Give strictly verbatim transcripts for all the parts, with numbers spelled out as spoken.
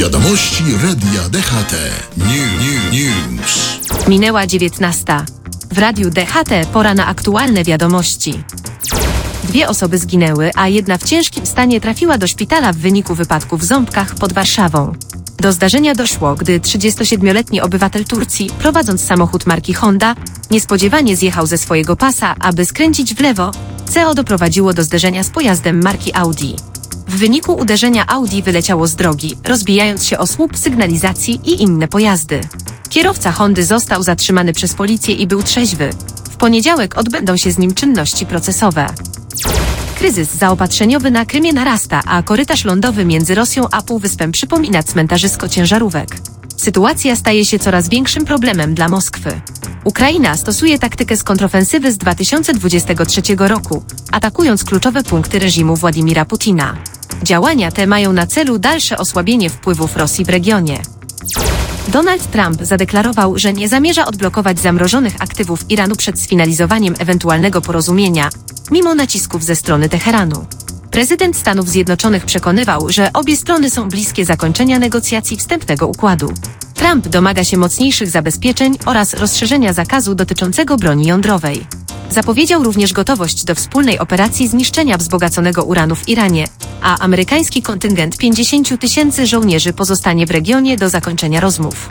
Wiadomości Radia D H T. New, News. Minęła dziewiętnasta. W Radiu D H T pora na aktualne wiadomości. Dwie osoby zginęły, a jedna w ciężkim stanie trafiła do szpitala w wyniku wypadku w Ząbkach pod Warszawą. Do zdarzenia doszło, gdy trzydziestosiedmioletni obywatel Turcji, prowadząc samochód marki Honda, niespodziewanie zjechał ze swojego pasa, aby skręcić w lewo, co doprowadziło do zderzenia z pojazdem marki Audi. W wyniku uderzenia Audi wyleciało z drogi, rozbijając się o słup sygnalizacji i inne pojazdy. Kierowca Hondy został zatrzymany przez policję i był trzeźwy. W poniedziałek odbędą się z nim czynności procesowe. Kryzys zaopatrzeniowy na Krymie narasta, a korytarz lądowy między Rosją a Półwyspem przypomina cmentarzysko ciężarówek. Sytuacja staje się coraz większym problemem dla Moskwy. Ukraina stosuje taktykę z kontrofensywy z dwa tysiące dwudziestego trzeciego roku, atakując kluczowe punkty reżimu Władimira Putina. Działania te mają na celu dalsze osłabienie wpływów Rosji w regionie. Donald Trump zadeklarował, że nie zamierza odblokować zamrożonych aktywów Iranu przed sfinalizowaniem ewentualnego porozumienia, mimo nacisków ze strony Teheranu. Prezydent Stanów Zjednoczonych przekonywał, że obie strony są bliskie zakończenia negocjacji wstępnego układu. Trump domaga się mocniejszych zabezpieczeń oraz rozszerzenia zakazu dotyczącego broni jądrowej. Zapowiedział również gotowość do wspólnej operacji zniszczenia wzbogaconego uranu w Iranie, a amerykański kontyngent pięćdziesięciu tysięcy żołnierzy pozostanie w regionie do zakończenia rozmów.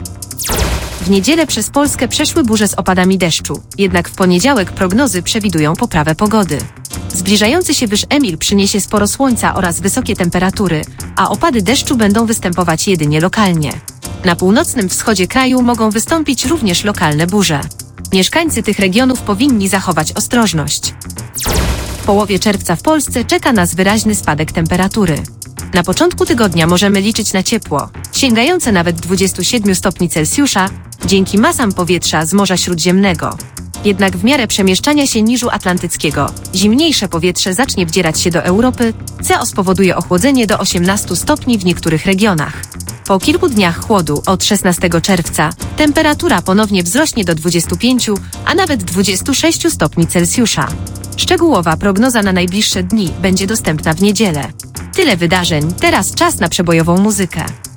W niedzielę przez Polskę przeszły burze z opadami deszczu, jednak w poniedziałek prognozy przewidują poprawę pogody. Zbliżający się wyż Emil przyniesie sporo słońca oraz wysokie temperatury, a opady deszczu będą występować jedynie lokalnie. Na północnym wschodzie kraju mogą wystąpić również lokalne burze. Mieszkańcy tych regionów powinni zachować ostrożność. W połowie czerwca w Polsce czeka nas wyraźny spadek temperatury. Na początku tygodnia możemy liczyć na ciepło, sięgające nawet dwudziestu siedmiu stopni Celsjusza, dzięki masam powietrza z Morza Śródziemnego. Jednak w miarę przemieszczania się niżu atlantyckiego, zimniejsze powietrze zacznie wdzierać się do Europy, co spowoduje ochłodzenie do osiemnastu stopni w niektórych regionach. Po kilku dniach chłodu od szesnastego czerwca temperatura ponownie wzrośnie do dwudziestu pięciu, a nawet dwudziestu sześciu stopni Celsjusza. Szczegółowa prognoza na najbliższe dni będzie dostępna w niedzielę. Tyle wydarzeń, teraz czas na przebojową muzykę.